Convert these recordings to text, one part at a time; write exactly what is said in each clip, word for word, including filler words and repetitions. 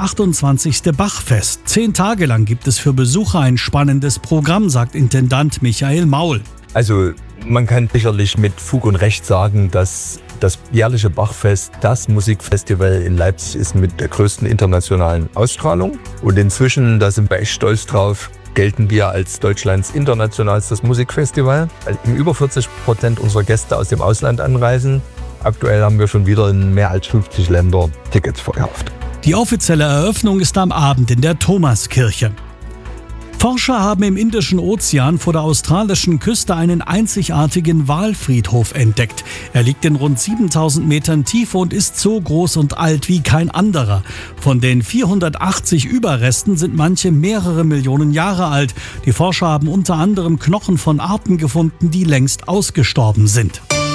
achtundzwanzigste Bachfest. Zehn Tage lang gibt es für Besucher ein spannendes Programm, sagt Intendant Michael Maul. Also man kann sicherlich mit Fug und Recht sagen, dass das jährliche Bachfest das Musikfestival in Leipzig ist mit der größten internationalen Ausstrahlung. Und inzwischen, da sind wir echt stolz drauf, gelten wir als Deutschlands internationalstes Musikfestival, weil über vierzig Prozent unserer Gäste aus dem Ausland anreisen. Aktuell haben wir schon wieder in mehr als fünfzig Ländern Tickets verkauft. Die offizielle Eröffnung ist am Abend in der Thomaskirche. Forscher haben im Indischen Ozean vor der australischen Küste einen einzigartigen Walfriedhof entdeckt. Er liegt in rund siebentausend Metern Tiefe und ist so groß und alt wie kein anderer. Von den vierhundertachtzig Überresten sind manche mehrere Millionen Jahre alt. Die Forscher haben unter anderem Knochen von Arten gefunden, die längst ausgestorben sind.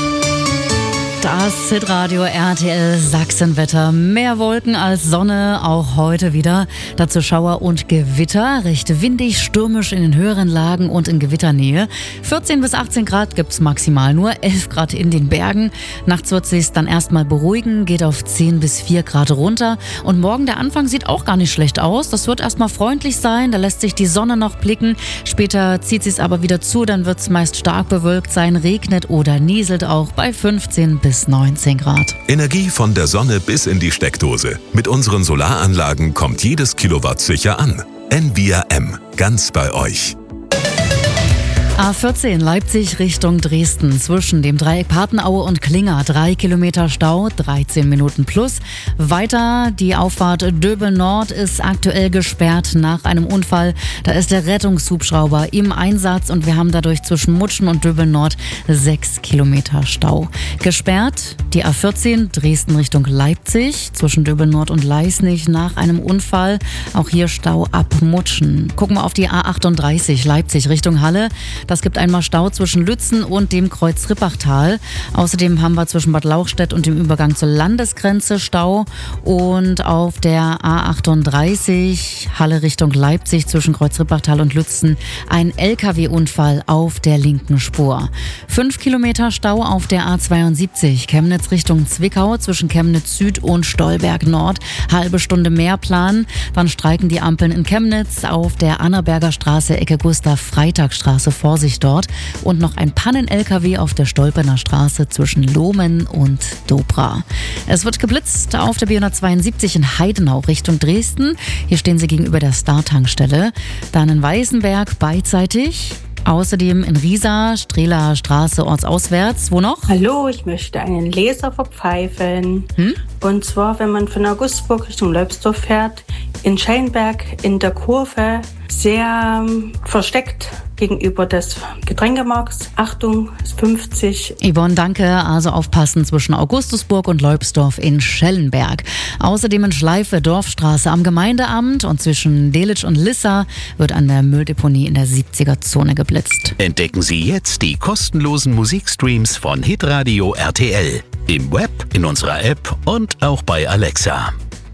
Das Hitradio R T L Sachsenwetter. Mehr Wolken als Sonne, auch heute wieder. Dazu Schauer und Gewitter. Recht windig, stürmisch in den höheren Lagen und in Gewitternähe. vierzehn bis achtzehn Grad gibt's maximal, nur elf Grad in den Bergen. Nachts wird sich's dann erstmal beruhigen, geht auf zehn bis vier Grad runter. Und morgen der Anfang sieht auch gar nicht schlecht aus. Das wird erstmal freundlich sein, da lässt sich die Sonne noch blicken. Später zieht sie's aber wieder zu, dann wird's meist stark bewölkt sein, regnet oder nieselt auch bei fünfzehn bis neunzehn Grad. Energie von der Sonne bis in die Steckdose. Mit unseren Solaranlagen kommt jedes Kilowatt sicher an. Envia M, ganz bei euch. A vierzehn Leipzig Richtung Dresden. Zwischen dem Dreieck Patenaue und Klinger drei Kilometer Stau, dreizehn Minuten plus. Weiter die Auffahrt Döbel Nord ist aktuell gesperrt nach einem Unfall. Da ist der Rettungshubschrauber im Einsatz und wir haben dadurch zwischen Mutschen und Döbel Nord sechs Kilometer Stau. Gesperrt die A vierzehn Dresden Richtung Leipzig zwischen Döbel Nord und Leisnig nach einem Unfall. Auch hier Stau ab Mutschen. Gucken wir auf die A achtunddreißig Leipzig Richtung Halle. Das gibt einmal Stau zwischen Lützen und dem Kreuz Rippachtal. Außerdem haben wir zwischen Bad Lauchstädt und dem Übergang zur Landesgrenze Stau. Und auf der A achtunddreißig Halle Richtung Leipzig zwischen Kreuz Rippachtal und Lützen ein L K W-Unfall auf der linken Spur. Fünf Kilometer Stau auf der A zweiundsiebzig Chemnitz Richtung Zwickau zwischen Chemnitz Süd und Stolberg Nord. Halbe Stunde mehr planen. Dann streiken die Ampeln in Chemnitz auf der Annaberger Straße Ecke Gustav-Freitag-Straße. Vorsicht dort. Und noch ein Pannen-L K W auf der Stolpener Straße zwischen Lohmen und Dobra. Es wird geblitzt auf der B hundertzweiundsiebzig in Heidenau Richtung Dresden. Hier stehen sie gegenüber der Star-Tankstelle. Dann in Weißenberg beidseitig. Außerdem in Riesa, Strehler Straße ortsauswärts. Wo noch? Hallo, ich möchte einen Leser verpfeifen. Hm? Und zwar, wenn man von Augustusburg Richtung Leubsdorf fährt, in Scheinberg in der Kurve, sehr ähm, versteckt gegenüber des Getränkemarkts. Achtung, fünfzig. Yvonne, danke. Also aufpassen zwischen Augustusburg und Leubsdorf in Schellenberg. Außerdem in Schleife, Dorfstraße am Gemeindeamt und zwischen Delitzsch und Lissa wird an der Mülldeponie in der siebziger-Zone geblitzt. Entdecken Sie jetzt die kostenlosen Musikstreams von Hitradio R T L. Im Web, in unserer App und auch bei Alexa.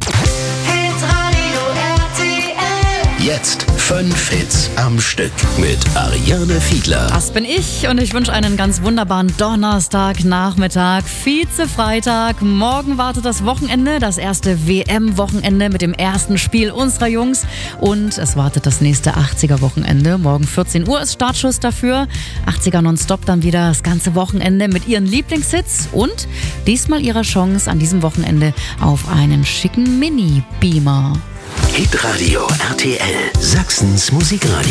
Jetzt fünf Hits am Stück mit Ariane Fiedler. Das bin ich und ich wünsche einen ganz wunderbaren Donnerstagnachmittag, Vize-Freitag. Morgen wartet das Wochenende, das erste W M-Wochenende mit dem ersten Spiel unserer Jungs. Und es wartet das nächste achtziger-Wochenende. Morgen vierzehn Uhr ist Startschuss dafür. achtziger nonstop dann wieder das ganze Wochenende mit ihren Lieblingshits und diesmal ihrer Chance an diesem Wochenende auf einen schicken Mini-Beamer. Hitradio R T L, Sachsens Musikradio.